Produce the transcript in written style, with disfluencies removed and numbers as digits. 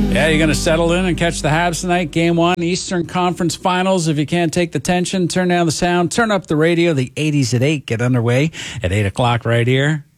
Yeah, you're going to settle in and catch the Habs tonight. Game 1, Eastern Conference Finals. If you can't take the tension, turn down the sound, turn up the radio. The 80s at 8 get underway at 8 o'clock right here